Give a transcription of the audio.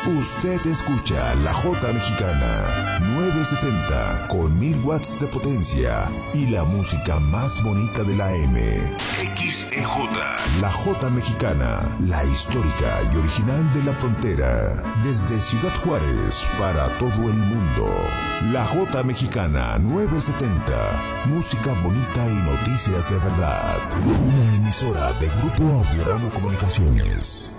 Usted escucha la Jota Mexicana 970 con 1000 watts de potencia y la música más bonita de la M. XEJ. La Jota Mexicana, la histórica y original de la frontera. Desde Ciudad Juárez para todo el mundo. La Jota Mexicana 970. Música bonita y noticias de verdad. Una emisora de Grupo Audiorama Comunicaciones.